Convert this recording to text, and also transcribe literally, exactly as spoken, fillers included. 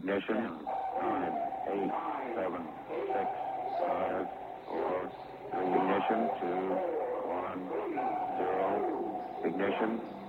Ignition. Nine, eight, seven, six, five, four, three. Ignition. Two, one, zero. Ignition.